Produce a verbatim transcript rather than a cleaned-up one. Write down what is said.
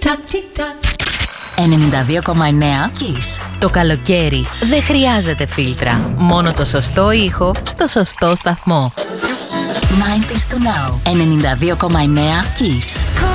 ενενήντα δύο κόμμα εννέα Kiss. Το καλοκαίρι δεν χρειάζεται φίλτρα. Μόνο το σωστό ήχο στο σωστό σταθμό. ενενήντα δύο κόμμα εννέα ενενήντα δύο κόμμα εννέα Kiss.